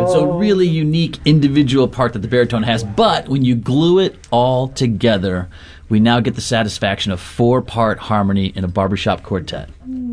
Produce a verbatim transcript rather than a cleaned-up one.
It's a really unique individual part that the baritone has. But when you glue it all together, we now get the satisfaction of four-part harmony in a barbershop quartet.